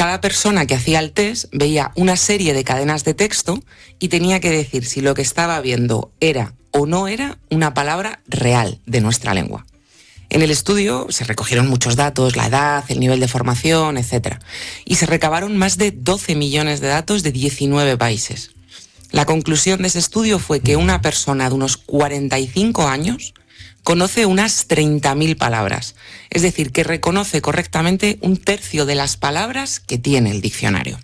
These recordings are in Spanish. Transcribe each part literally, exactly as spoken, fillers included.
cada persona que hacía el test veía una serie de cadenas de texto y tenía que decir si lo que estaba viendo era o no era una palabra real de nuestra lengua. En el estudio se recogieron muchos datos, la edad, el nivel de formación, etcétera, y se recabaron más de doce millones de datos de diecinueve países. La conclusión de ese estudio fue que una persona de unos cuarenta y cinco años conoce unas treinta mil palabras, es decir, que reconoce correctamente un tercio de las palabras que tiene el diccionario.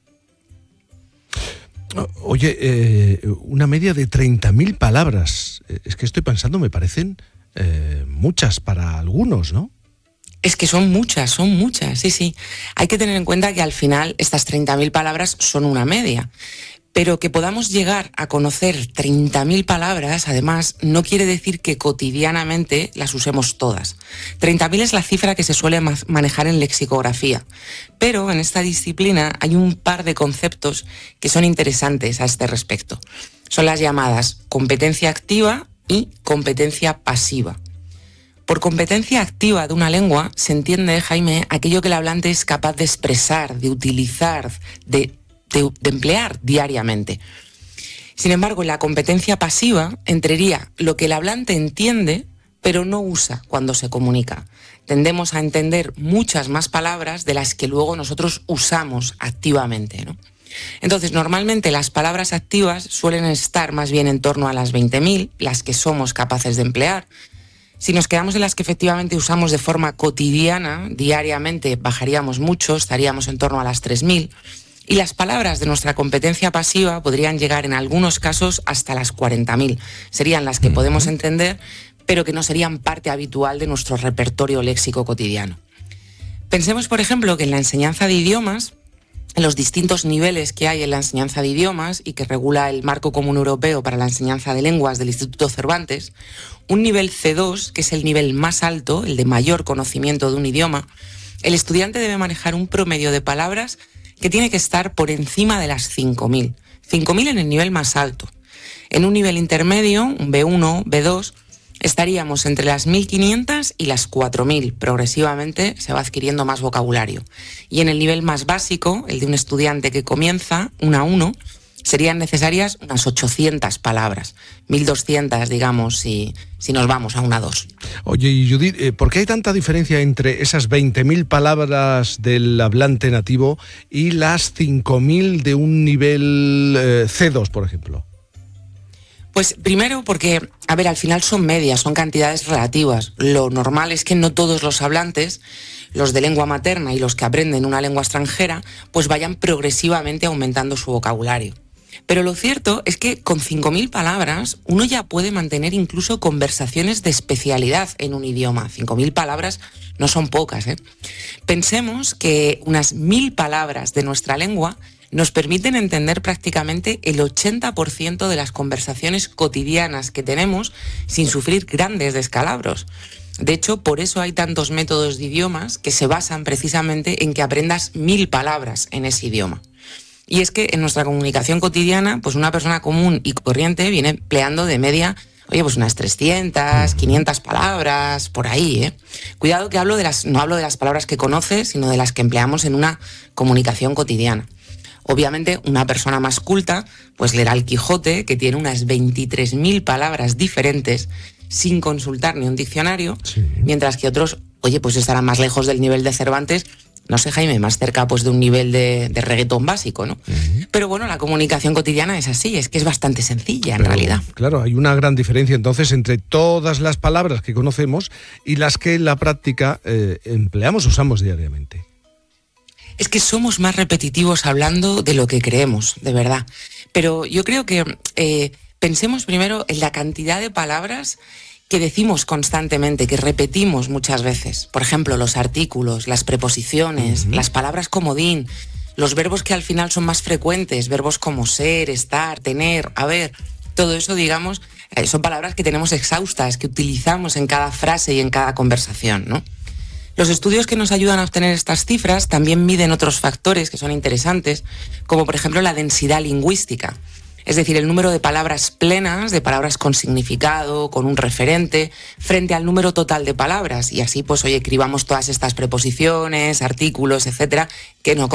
Oye, eh, una media de treinta mil palabras. Es que estoy pensando, me parecen eh, muchas para algunos, ¿no? Es que son muchas, son muchas, sí, sí. Hay que tener en cuenta que al final estas treinta mil palabras son una media. Pero que podamos llegar a conocer treinta mil palabras, además, no quiere decir que cotidianamente las usemos todas. treinta mil es la cifra que se suele ma- manejar en lexicografía. Pero en esta disciplina hay un par de conceptos que son interesantes a este respecto. Son las llamadas competencia activa y competencia pasiva. Por competencia activa de una lengua se entiende, Jaime, aquello que el hablante es capaz de expresar, de utilizar, de De, de emplear diariamente. Sin embargo, en la competencia pasiva entraría lo que el hablante entiende, pero no usa cuando se comunica. Tendemos a entender muchas más palabras de las que luego nosotros usamos activamente, ¿no? Entonces, normalmente las palabras activas suelen estar más bien en torno a las veinte mil, las que somos capaces de emplear. Si nos quedamos en las que efectivamente usamos de forma cotidiana, diariamente, bajaríamos mucho, estaríamos en torno a las tres mil. Y las palabras de nuestra competencia pasiva podrían llegar en algunos casos hasta las cuarenta mil. Serían las que podemos entender, pero que no serían parte habitual de nuestro repertorio léxico cotidiano. Pensemos, por ejemplo, que en la enseñanza de idiomas, en los distintos niveles que hay en la enseñanza de idiomas y que regula el Marco Común Europeo para la Enseñanza de Lenguas del Instituto Cervantes, un nivel ce dos, que es el nivel más alto, el de mayor conocimiento de un idioma, el estudiante debe manejar un promedio de palabras que tiene que estar por encima de las cinco mil. cinco mil en el nivel más alto. En un nivel intermedio, un be uno, be dos, estaríamos entre las mil quinientas y las cuatro mil. Progresivamente se va adquiriendo más vocabulario. Y en el nivel más básico, el de un estudiante que comienza, un a uno, serían necesarias unas ochocientas palabras, mil doscientas, digamos, si, si nos vamos a una dos. Oye, y Judith, eh, ¿por qué hay tanta diferencia entre esas veinte mil palabras del hablante nativo y las cinco mil de un nivel eh, ce dos, por ejemplo? Pues primero porque, a ver, al final son medias, son cantidades relativas. Lo normal es que no todos los hablantes, los de lengua materna y los que aprenden una lengua extranjera, pues vayan progresivamente aumentando su vocabulario. Pero lo cierto es que con cinco mil palabras uno ya puede mantener incluso conversaciones de especialidad en un idioma. cinco mil palabras no son pocas, ¿eh? Pensemos que unas mil palabras de nuestra lengua nos permiten entender prácticamente el ochenta por ciento de las conversaciones cotidianas que tenemos sin sufrir grandes descalabros. De hecho, por eso hay tantos métodos de idiomas que se basan precisamente en que aprendas mil palabras en ese idioma. Y es que en nuestra comunicación cotidiana, pues una persona común y corriente viene empleando de media, oye, pues unas trescientas, quinientas palabras, por ahí, ¿eh? Cuidado que hablo de las, no hablo de las palabras que conoces, sino de las que empleamos en una comunicación cotidiana. Obviamente, una persona más culta, pues leerá el Quijote, que tiene unas veintitrés mil palabras diferentes, sin consultar ni un diccionario, sí. Mientras que otros, oye, pues estarán más lejos del nivel de Cervantes, no sé, Jaime, más cerca pues de un nivel de, de reggaetón básico, ¿no? Uh-huh. Pero bueno, la comunicación cotidiana es así, es que es bastante sencilla en Pero, realidad. Claro, hay una gran diferencia entonces entre todas las palabras que conocemos y las que en la práctica eh, empleamos, usamos diariamente. Es que somos más repetitivos hablando de lo que creemos, de verdad. Pero yo creo que eh, pensemos primero en la cantidad de palabras que decimos constantemente, que repetimos muchas veces. Por ejemplo, los artículos, las preposiciones, uh-huh. las palabras comodín, los verbos que al final son más frecuentes, verbos como ser, estar, tener, haber. Todo eso, digamos, eh, son palabras que tenemos exhaustas, que utilizamos en cada frase y en cada conversación, ¿no? Los estudios que nos ayudan a obtener estas cifras también miden otros factores que son interesantes, como por ejemplo la densidad lingüística. Es decir, el número de palabras plenas, de palabras con significado, con un referente, frente al número total de palabras. Y así, pues, oye, escribamos todas estas preposiciones, artículos, etcétera, que no